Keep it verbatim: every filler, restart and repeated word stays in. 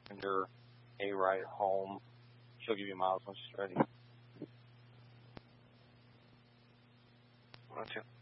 Send your A right home. She'll give you miles when she's ready. One, two.